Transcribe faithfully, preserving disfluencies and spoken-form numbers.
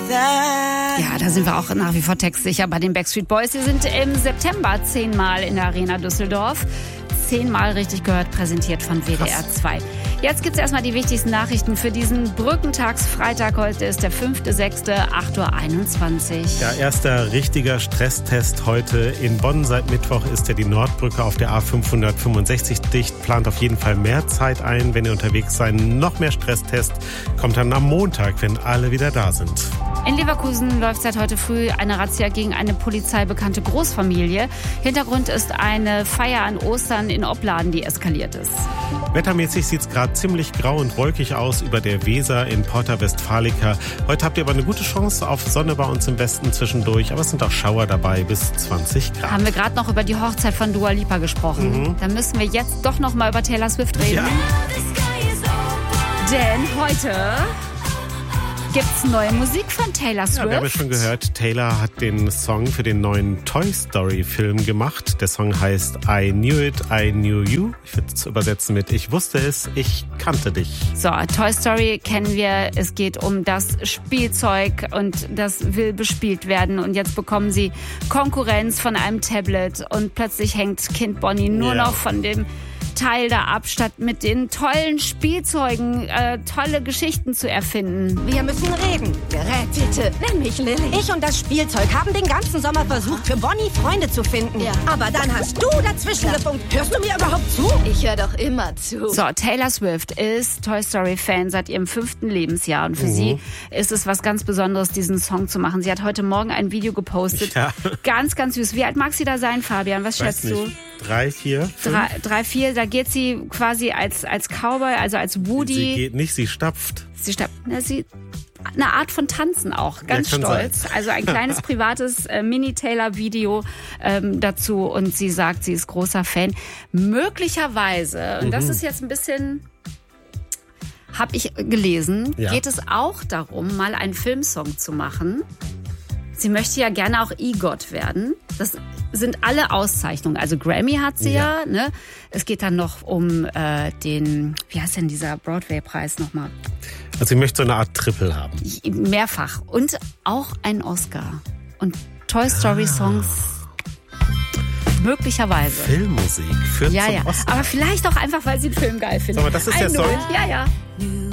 Ja, da sind wir auch nach wie vor textsicher bei den Backstreet Boys. Sie sind im September zehnmal in der Arena Düsseldorf. Zehnmal richtig gehört, präsentiert von W D R zwei. Jetzt gibt's erstmal die wichtigsten Nachrichten für diesen Brückentagsfreitag. Heute ist der fünfter sechster acht Uhr einundzwanzig. Ja, erster richtiger Stresstest heute in Bonn. Seit Mittwoch ist ja die Nordbrücke auf der A fünfhundertfünfundsechzig dicht. Plant auf jeden Fall mehr Zeit ein, wenn ihr unterwegs seid. Noch mehr Stresstest kommt dann am Montag, wenn alle wieder da sind. In Leverkusen läuft seit heute früh eine Razzia gegen eine polizeibekannte Großfamilie. Hintergrund ist eine Feier an Ostern in Opladen, die eskaliert ist. Wettermäßig sieht es gerade ziemlich grau und wolkig aus über der Weser in Porta Westfalica. Heute habt ihr aber eine gute Chance auf Sonne bei uns im Westen zwischendurch, aber es sind auch Schauer dabei bis zwanzig Grad. Haben wir gerade noch über die Hochzeit von Dua Lipa gesprochen. Mhm. Dann müssen wir jetzt doch noch mal über Taylor Swift reden. Ja. Denn heute gibt's neue Musik von Taylor Swift. Ja, wir haben ja schon gehört, Taylor hat den Song für den neuen Toy Story Film gemacht. Der Song heißt I Knew It, I Knew You. Ich würde es übersetzen mit Ich wusste es, ich kannte dich. So, Toy Story kennen wir. Es geht um das Spielzeug und das will bespielt werden. Und jetzt bekommen sie Konkurrenz von einem Tablet und plötzlich hängt Kind Bonnie nur Ja. noch von dem Teil da ab, statt mit den tollen Spielzeugen äh, tolle Geschichten zu erfinden. Wir müssen reden. Gerätete, nenn mich Lilly. Ich und das Spielzeug haben den ganzen Sommer versucht, für Bonnie Freunde zu finden. Ja. Aber dann hast du dazwischen gefunkt. Hörst du mir überhaupt zu? Ich höre doch immer zu. So, Taylor Swift ist Toy Story Fan seit ihrem fünften Lebensjahr und für Mhm. sie ist es was ganz Besonderes, diesen Song zu machen. Sie hat heute Morgen ein Video gepostet. Ja. Ganz, ganz süß. Wie alt mag sie da sein, Fabian? Was Weiß schätzt du? nicht, drei, vier, fünf? Drei, drei, vier, da geht sie quasi als, als Cowboy, also als Woody. Sie geht nicht, sie stapft. Sie, statt, na, sie eine Art von Tanzen auch, ganz Ja, kann stolz. sein. Also ein kleines privates äh, Mini-Taylor-Video ähm, dazu und sie sagt, sie ist großer Fan. Möglicherweise, und Mhm. das ist jetzt ein bisschen, habe ich gelesen, Ja. geht es auch darum, mal einen Filmsong zu machen. Sie möchte ja gerne auch EGOT werden. Das sind alle Auszeichnungen. Also Grammy hat sie ja. Ja. Ne? Es geht dann noch um äh, den, wie heißt denn dieser Broadway-Preis nochmal? Also ich möchte so eine Art Triple haben. Mehrfach. Und auch einen Oscar. Und Toy Story Songs möglicherweise. Filmmusik führt Ja, zum ja. Oscar. Aber vielleicht auch einfach, weil sie den Film geil findet. Sag mal, das ist I der know Song? it. Ja, ja.